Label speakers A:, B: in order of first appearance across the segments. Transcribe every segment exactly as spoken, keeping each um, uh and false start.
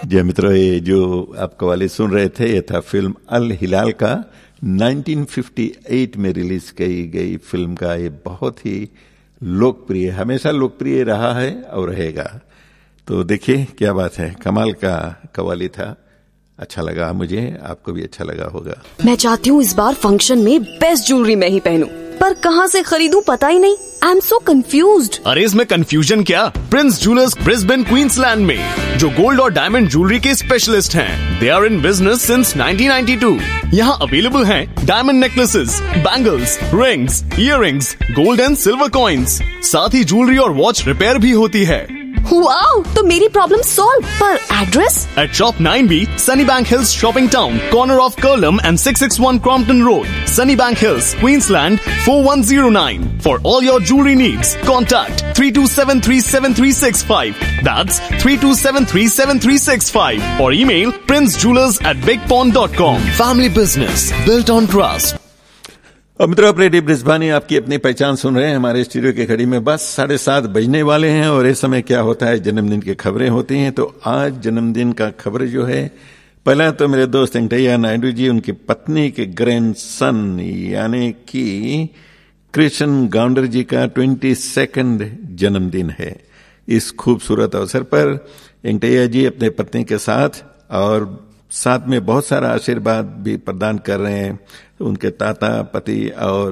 A: जी मित्रों, ये जो आप कवाली सुन रहे थे ये था फिल्म अल हिलाल का नाइनटीन फिफ्टी एट में रिलीज की गई फिल्म का ये बहुत ही लोकप्रिय, हमेशा लोकप्रिय रहा है और रहेगा। तो देखिए क्या बात है, कमाल का कवाली था, अच्छा लगा मुझे, आपको भी अच्छा लगा होगा।
B: मैं चाहती हूँ इस बार फंक्शन में बेस्ट ज्वेलरी मैं ही पहनूं, पर कहाँ से खरीदूं पता ही नहीं। I am so confused.
C: अरे इसमें कंफ्यूजन क्या, प्रिंस ज्वेलर्स ब्रिस्बेन क्वींसलैंड में जो गोल्ड और डायमंड ज्वेलरी के स्पेशलिस्ट हैं। They are in business since nineteen ninety two. यहाँ अवेलेबल हैं diamond necklaces, bangles, rings, earrings, gold and silver coins, साथ ही ज्वेलरी और वॉच रिपेयर भी होती है।
B: वाओ, तो मेरी प्रॉब्लम सॉल्व। पर address?
C: At Shop nine B, Sunnybank Hills Shopping Town, corner of Curlum and six six one Crompton Road, Sunnybank Hills, Queensland four one zero nine. For all your jewelry needs, contact three to seven three seven three six five. That's three to seven three seven three six five. Or email princejewelers at bigpond dot com. Family business built on trust.
A: और मित्रों, operative ब्रिस्बानी आपकी अपनी पहचान सुन रहे हैं हमारे studio के घड़ी में बस साढ़े सात बजने वाले हैं और इस समय क्या होता है, जन्मदिन की खबरें होती हैं। तो आज जन्मदिन का खबर जो है, पहला तो मेरे दोस्त वेंकैया नायडू जी, उनकी पत्नी के ग्रैंड सन यानी कि कृष्ण गाउंडर जी का ट्वेंटी सेकंड जन्मदिन है। इस खूबसूरत अवसर पर वेंकैया जी अपने पत्नी के साथ और साथ में बहुत सारा आशीर्वाद भी प्रदान कर रहे हैं उनके ताता पति और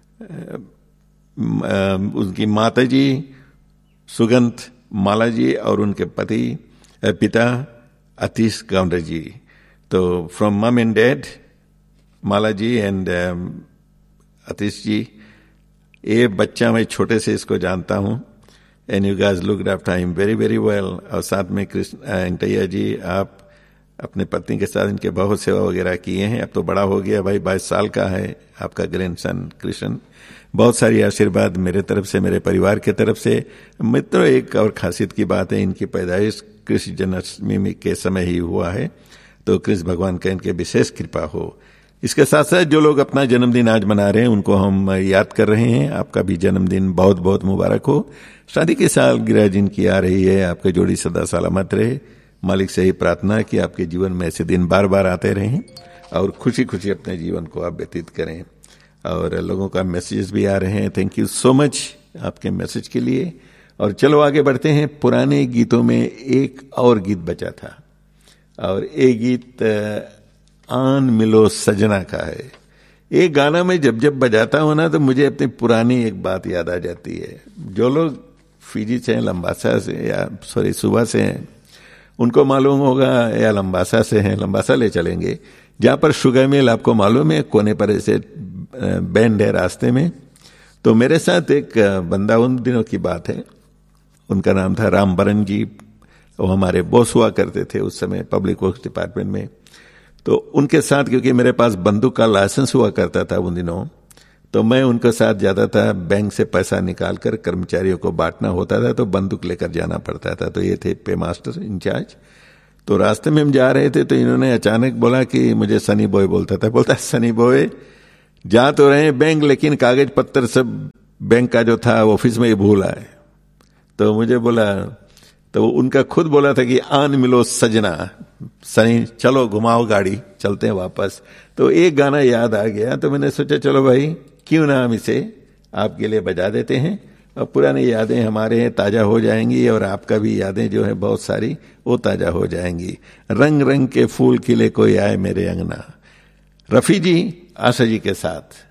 A: उनकी माता जी सुगंध माला जी और उनके पति पिता अतीश गाउंडर जी। तो फ्रॉम मम and dad Mala ji and Atish जी, ये बच्चा मैं छोटे से इसको जानता हूँ and you guys looked after him very very well. और साथ में कृष्ण वेंकैया जी, आप अपने पत्नी के साथ इनके बहुत सेवा वगैरह किए हैं। अब तो बड़ा हो गया भाई, बाईस साल का है आपका ग्रैंडसन कृष्ण। बहुत सारी आशीर्वाद मेरे तरफ से, मेरे परिवार के तरफ से। मित्रों, एक और खासियत की बात है, इनकी पैदाइश कृष्ण जन्माष्टमी के समय ही हुआ है, तो कृष्ण भगवान का इनके विशेष कृपा हो। इसके साथ साथ जो लोग अपना जन्मदिन आज मना रहे हैं उनको हम याद कर रहे हैं। आपका भी जन्मदिन बहुत बहुत मुबारक हो। शादी की सालगिरह जिनकी आ रही है, आपके जोड़ी सदा सलामत रहे। मालिक से ही प्रार्थना कि आपके जीवन में ऐसे दिन बार बार आते रहें और खुशी खुशी अपने जीवन को आप व्यतीत करें। और लोगों का मैसेजेस भी आ रहे हैं, थैंक यू सो मच आपके मैसेज के लिए। और चलो आगे बढ़ते हैं। पुराने गीतों में एक और गीत बचा था और एक गीत आन मिलो सजना का है। एक गाना में जब जब बजाता हूं ना तो मुझे अपनी पुरानी एक बात याद आ जाती है। जो लोग फिजी से हैं, लंबासा से या सॉरी सुबह से हैं, उनको मालूम होगा, या लंबासा से हैं, लंबासा ले चलेंगे, जहां पर शुगर मिल आपको मालूम है कोने पर ऐसे बैंड है रास्ते में। तो मेरे साथ एक बंदा, उन दिनों की बात है, उनका नाम था राम बरन जी। वो हमारे बॉस हुआ करते थे उस समय पब्लिक वर्क्स डिपार्टमेंट में। तो उनके साथ, क्योंकि मेरे पास बंदूक का लाइसेंस हुआ करता था उन दिनों, तो मैं उनके साथ जाता था। बैंक से पैसा निकालकर कर्मचारियों को बांटना होता था तो बंदूक लेकर जाना पड़ता था। तो ये थे पे मास्टर इंचार्ज। तो रास्ते में हम जा रहे थे तो इन्होंने अचानक बोला कि मुझे सनी बॉय बोलता था, बोलता सनी बॉय जा तो रहे बैंक, लेकिन कागज पत्तर सब बैंक का जो था ऑफिस में ही भूल आए। तो मुझे बोला, तो उनका खुद बोला था कि आन मिलो सजना, सनी चलो घुमाओ गाड़ी, चलते हैं वापस। तो एक गाना याद आ गया तो मैंने सोचा चलो भाई क्यों ना हम इसे आपके लिए बजा देते हैं और पुरानी यादें हमारे ताजा हो जाएंगी और आपका भी यादें जो है बहुत सारी वो ताजा हो जाएंगी। रंग रंग के फूल खिले कोई आए मेरे अंगना, रफी जी आशा जी के साथ।